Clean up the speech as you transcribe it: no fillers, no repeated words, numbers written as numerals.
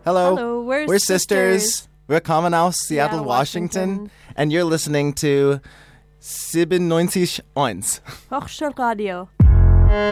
Hello. Hello, We're sisters. Willkommen aus Seattle, Washington. And you're listening to 97.1 Hochschulradio.